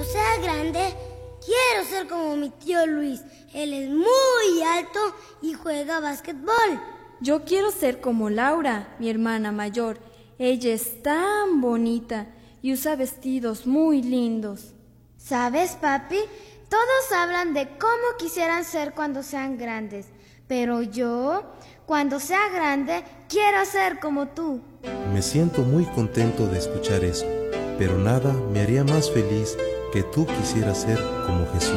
sea grande, quiero ser como mi tío Luis. Él es muy alto y juega básquetbol. Yo quiero ser como Laura, mi hermana mayor. Ella es tan bonita y usa vestidos muy lindos. ¿Sabes, papi? Todos hablan de cómo quisieran ser cuando sean grandes. Pero yo, cuando sea grande, quiero ser como tú. Me siento muy contento de escuchar eso, pero nada me haría más feliz que tú quisieras ser como Jesús.